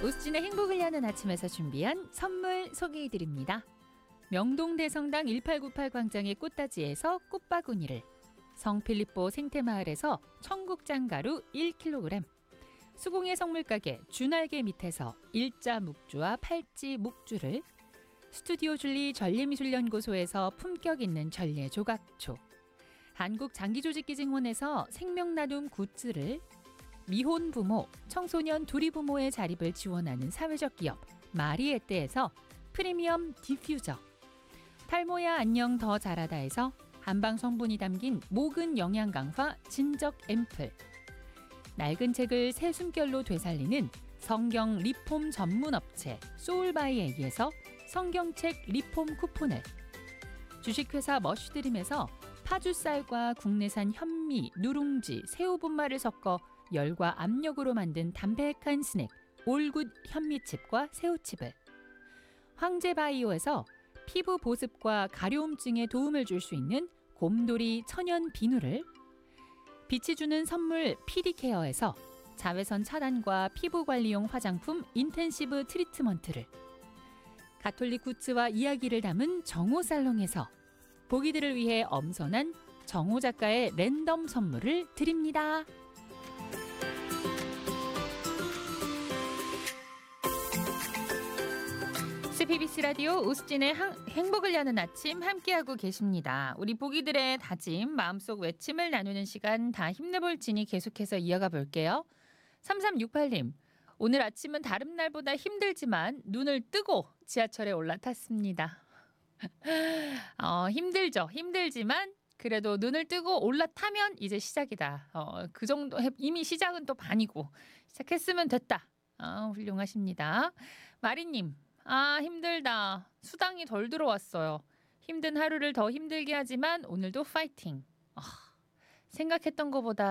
오수진의 행복을 여는 아침에서 준비한 선물 소개해드립니다. 명동대성당 1898 광장의 꽃다지에서 꽃바구니를, 성필리포 생태마을에서 청국장가루 1kg, 수공예 성물가게 준알개 밑에서 일자 묵주와 팔찌 묵주를, 스튜디오 줄리 전래미술연구소에서 품격 있는 전래 조각초, 한국장기조직기증원에서 생명나눔 굿즈를, 미혼 부모, 청소년 두리 부모의 자립을 지원하는 사회적 기업 마리에떼에서 프리미엄 디퓨저, 탈모야 안녕 더 자라다에서 한방 성분이 담긴 모근 영양 강화 진적 앰플, 낡은 책을 새 숨결로 되살리는 성경 리폼 전문 업체 소울바이에이에서 성경책 리폼 쿠폰을, 주식회사 머쉬드림에서 파주쌀과 국내산 현미, 누룽지, 새우분말을 섞어 열과 압력으로 만든 담백한 스낵 올굿 현미칩과 새우칩을, 황제바이오에서 피부 보습과 가려움증에 도움을 줄 수 있는 곰돌이 천연 비누를, 빛이 주는 선물 PD케어에서 자외선 차단과 피부관리용 화장품 인텐시브 트리트먼트를, 가톨릭 굿즈와 이야기를 담은 정호살롱에서 보기들을 위해 엄선한 정호 작가의 랜덤 선물을 드립니다. CBS 라디오 오수진의 행복을 여는 아침 함께하고 계십니다. 우리 보기들의 다짐, 마음속 외침을 나누는 시간, 다 힘내볼 진이 계속해서 이어가 볼게요. 3368님, 오늘 아침은 다른 날보다 힘들지만 눈을 뜨고 지하철에 올라탔습니다. 힘들죠. 힘들지만 그래도 눈을 뜨고 올라타면 이제 시작이다. 그 정도, 이미 시작은 또 반이고 시작했으면 됐다. 훌륭하십니다. 마리님, 힘들다. 수당이 덜 들어왔어요. 힘든 하루를 더 힘들게 하지만 오늘도 파이팅. 생각했던 것보다